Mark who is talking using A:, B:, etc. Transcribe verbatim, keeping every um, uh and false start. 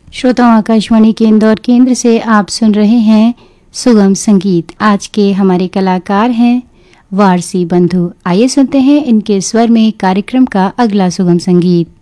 A: श्रोताओं, आकाशवाणी के इंदौर केंद्र से आप सुन रहे हैं सुगम संगीत। आज के हमारे कलाकार हैं वारसी बंधु। आइए सुनते हैं इनके स्वर में कार्यक्रम का अगला सुगम संगीत।